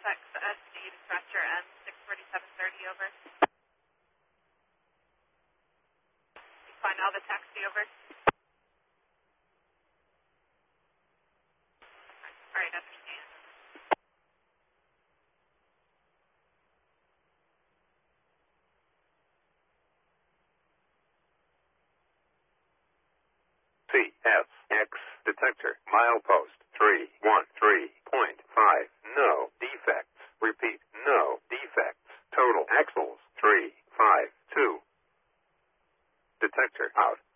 XSD dispatcher M64730, over. Find all the taxi, over. All right, understand. CSX detector, milepost 313.5, no defects. Repeat, no defects. Total axles 352. Detector out.